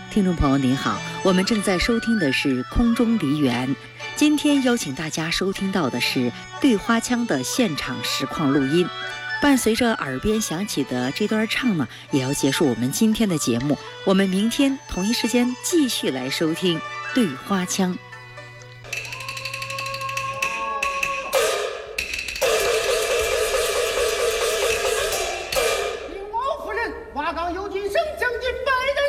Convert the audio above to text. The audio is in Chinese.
听众朋友您好，我们正在收听的是空中梨园。今天邀请大家收听到的是对花腔的现场实况录音。伴随着耳边响起的这段唱呢，也要结束我们今天的节目。我们明天同一时间继续来收听对花腔。 王夫人，瓦岗有君升将军拜